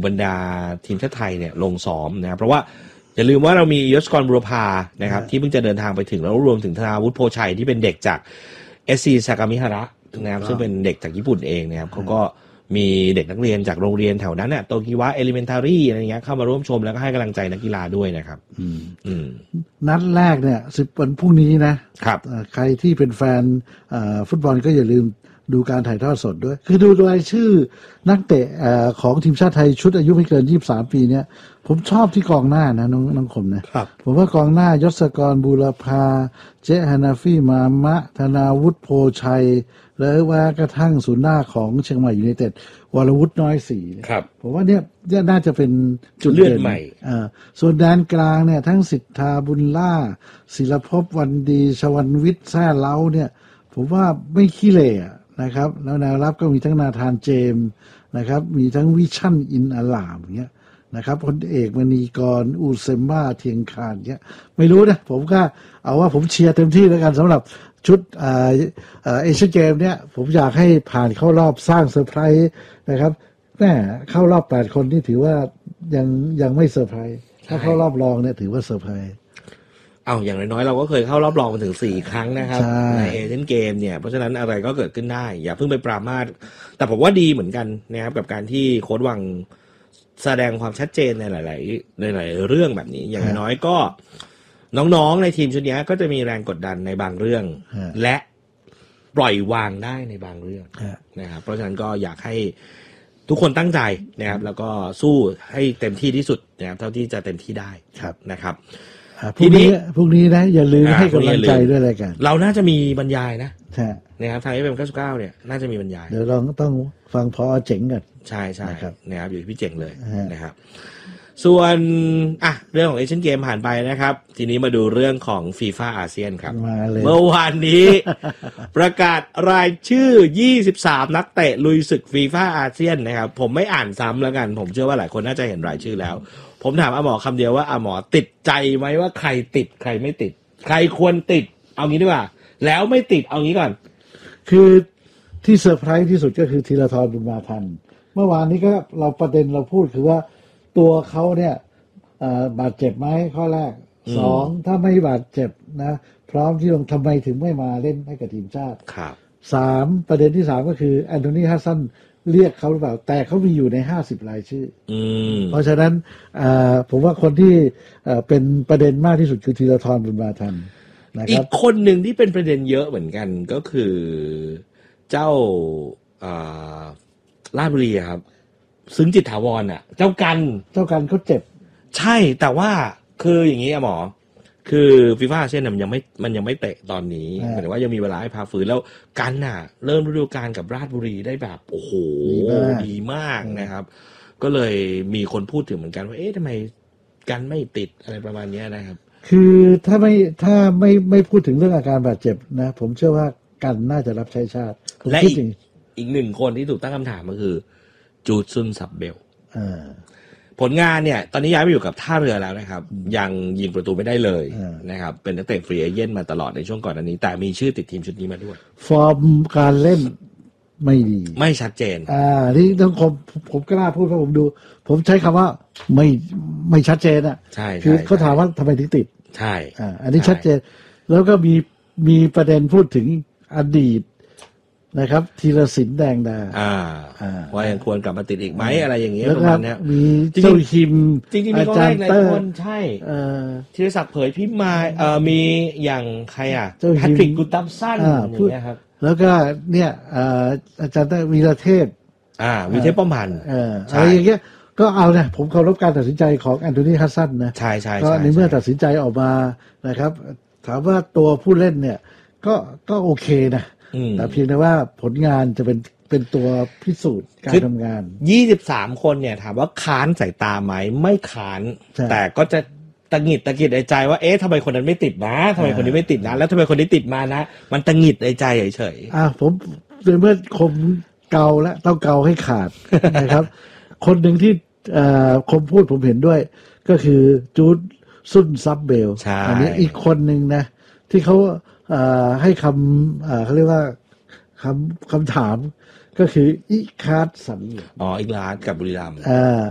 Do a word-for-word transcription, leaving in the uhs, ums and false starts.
บรรดาทีมชาติไทยเนี่ยลงซ้อมนะครับเพราะว่าอย่าลืมว่าเรามียศกรบุรพานะครับที่เพิ่งจะเดินทางไปถึงแล้วรวมถึงธนาวุฒิโพชัยที่เป็นเด็กจาก เอส ซี ซากามิฮาระนะครับซึ่งเป็นเด็กจากญี่ปุ่นเองนะครับเขาก็มีเด็กนักเรียนจากโรงเรียนแถวนั้นน่ะโตกิวะเอลิเมนทารีอะไรเงี้ยเข้ามาร่วมชมแล้วก็ให้กำลังใจนักกีฬาด้วยนะครับอืมอืมนัดแรกเนี่ยสิบวันพรุ่งนี้นะครับใครที่เป็นแฟนฟุตบอลก็อย่าลืมดูการถ่ายทอดสดด้วยคือดูรายชื่อนักเตะของทีมชาติไทยชุดอายุไม่เกินยี่สิบสามปีเนี่ยผมชอบที่กองหน้านะน้องน้องคมนะครับผมว่ากองหน้ายศกรบูรพาเจฮานาฟี่มามะธนาวุฒิโพชัยและว่ากระทั่งศูนย์หน้าของเชียงใหม่ยูไนเต็ดวรวุฒิน้อยศรีครับผมว่าเนี่ยน่าจะเป็นจุดเลือดใหม่อ่าส่วนแดนกลางเนี่ยทั้งสิทธาบุญล่าศิลภพวันดีชวันวิทย์แซ่เล้าเนี่ยผมว่าไม่ขี้เหร่นะครับแล้วแนวรับก็มีทั้งนาธานเจมส์นะครับมีทั้งวิชั่นอินอาลามอย่างเงี้ยนะครับพลเอกมณีกรอูเซมบ้าเทียงคานเงี้ยไม่รู้นะผมก็เอาว่าผมเชียร์เต็มที่แล้วกันสำหรับชุดเอ่อเอ่อเอเชียนเกมเนี่ยผมอยากให้ผ่านเข้ารอบสร้างเซอร์ไพรส์นะครับแน่เข้ารอบแปดคนนี่ถือว่ายังยังไม่เซอร์ไพรส์ถ้าเข้ารอบรองเนี่ยถือว่าเซอร์ไพรส์เอาอย่างน้อยๆเราก็เคยเข้ารอบรองมาถึงสี่ครั้งนะครับในเอเชียนเกมเนี่ยเพราะฉะนั้นอะไรก็เกิดขึ้นได้อย่าเพิ่งไปปรามาสแต่ผมว่าดีเหมือนกันนะครับกับการที่โค้ชวังแสดงความชัดเจนในหลายๆในหลายเรื่องแบบนี้อย่างน้อยก็น้องๆในทีมชุดนี้ก็จะมีแรงกดดันในบางเรื่องและปล่อยวางได้ในบางเรื่องนะครับเพราะฉะนั้นก็อยากให้ทุกคนตั้งใจนะครับแล้วก็สู้ให้เต็มที่ที่สุดนะครับเท่าที่จะเต็มที่ได้นะครับทีนี้พรุ่งนี้นะอย่าลืมให้กำลังใจด้วยอะไรกันเราน่าจะมีบรรยายนะนะครับทาง เอฟ เอ็ม เก้าสิบเก้าเนี่ยน่าจะมีบรรยายเดี๋ยวเราต้องฟังพอเจ๋งกันใช่ใช่ครับนะครับอยู่ที่พี่เจ๋งเลยนะครับส่วนอ่ะเรื่องของเอเชียนเกมผ่านไปนะครับทีนี้มาดูเรื่องของฟีฟ่าอาเซียนครับเมื่อวานนี้ ประกาศรายชื่อยี่สิบสามนักเตะลุยศึกฟีฟ่าอาเซียนนะครับผมไม่อ่านซ้ำแล้วกันผมเชื่อว่าหลายคนน่าจะเห็นรายชื่อแล้วผมถามอาหมอคำเดียวว่าอาหมอติดใจไหมว่าใครติดใครไม่ติดใครควรติดเอางี้ดีกว่าแล้วไม่ติดเอางี้ก่อนคือที่เซอร์ไพรส์ที่สุดก็คือธีรทรบุญมาทันเมื่อวานนี้ก็เราประเด็นเราพูดคือว่าตัวเขาเนี่ยบาดเจ็บไหมข้อแรกสองถ้าไม่บาดเจ็บนะพร้อมที่ลงทำไมถึงไม่มาเล่นให้กับทีมชาติสามประเด็นที่สามก็คือแอนโทนีฮัสซันเรียกเขาหรือเปล่าแต่เขามีอยู่ในห้าสิบรายชื่อเพราะฉะนั้นผมว่าคนที่เป็นประเด็นมากที่สุดคือธีรทรบุญมาทันนะครับอีกคนหนึ่งที่เป็นประเด็นเยอะเหมือนกันก็คือเจ้าราชบุรีครับซึ้งจิตถาวรอ่ะเจ้ากันเจ้ากันเขาเจ็บใช่แต่ว่าคืออย่างนี้อะหมอคือฟีฟ่าเช่นมันยังไม่มันยังไม่เตะตอนนี้หมายถึงว่ายังมีเวลาให้พักฟื้นแล้วกันน่ะเริ่มฤดูกาลกับราชบุรีได้แบบโอ้โหดีมากนะครับก็เลยมีคนพูดถึงเหมือนกันว่าเอ๊ะทำไมกันไม่ติดอะไรประมาณนี้นะครับคือถ้าไม่ถ้าไม่ไม่พูดถึงเรื่องอาการบาดเจ็บนะผมเชื่อว่ากันน่าจะรับใช้ชาติและอีกอีกหนึ่งคนที่ถูกตั้งคำถามก็คือจูดซุนซับเบลผลงานเนี่ยตอนนี้ย้ายไปอยู่กับท่าเรือแล้วนะครับยังยิงประตูไม่ได้เลยนะครับเป็นนักเตะฟรีเอเจนต์มาตลอดในช่วงก่อนอันนี้แต่มีชื่อติดทีมชุดนี้มาด้วยฟอร์มการเล่นไม่ดีไม่ชัดเจนอ่านี่ต้องผมผมกล้าพูดเพราะผมดูผมใช้คำว่าไม่ไม่ชัดเจนอ่ะใช่คือเขาถามว่าทำไมถึงติดใช่อ่าอันนี้ชัดเจนแล้วก็มีมีประเด็นพูดถึงอดีตนะครับธีรศิลป์แดงดาอ่าว่ายังควรกลับมาติดอีกไหมอะไรอย่างเงี้ยประมาณเนี้ยมีเจ้าฮิมจริงๆมีก็ได้หลายคนใช่ธีรศักดิ์เผยพิมายเอ่อมีอย่างใครอ่ะแพทริกกุตัมสันอย่างเงี้ยครับแล้วก็เนี่ยอาจารย์วีรเทพอ่าวีรเทพป้อมพันธ์อะไรอย่างเงี้ยก็เอาเนี่ยผมเคารพการตัดสินใจของแอนโทนีฮัสซันนะใช่ใช่ก็ในเมื่อตัดสินใจออกมานะครับถามว่าตัวผู้เล่นเนี่ยก็ก็โอเคนะแต่เพียงแต่ว่าผลงานจะเป็นเป็นตัวพิสูจน์การทำงานยี่สิบสามคนเนี่ยถามว่าค้านสายตาไหมไม่ค้านแต่ก็จะตะหงิดตะกิดในใจว่าเอ๊ะทำไมคนนั้นไม่ติดนะทำไมคนนี้ไม่ติดนะแล้วทำไมคนนี้ติดมานะมันตะหงิดในใจเฉยๆอ่าผมเมื่อคมเกาแล้วต้องเกาให้ขาดนะครับคนหนึ่งที่คมพูดผมเห็นด้วยก็คือจูดซุนซับเบลอันนี้อีกคนหนึ่งนะที่เขาให้คำเขาเรียกว่าคำคำถามก็คืออิคาร์ดสันอ๋ออิคาร์ดกับบุรีรัมย์